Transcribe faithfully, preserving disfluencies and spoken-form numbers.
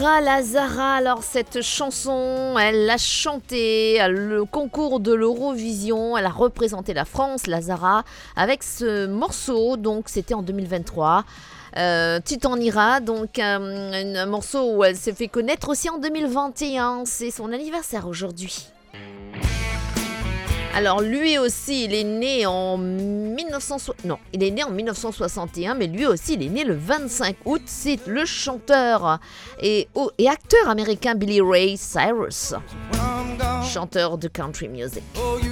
Zara, la Zara, alors cette chanson, elle l'a chantée à le concours de l'Eurovision, elle a représenté la France, la Zara, avec ce morceau, donc c'était en deux mille vingt-trois. Euh, tu t'en iras, donc euh, un morceau où elle s'est fait connaître aussi en deux mille vingt et un, c'est son anniversaire aujourd'hui. Alors lui aussi, il est né en mille neuf cents so- non, il est né en mille neuf cent soixante et un, mais lui aussi, il est né le vingt-cinq août. C'est le chanteur et, oh, et acteur américain Billy Ray Cyrus, chanteur de country music.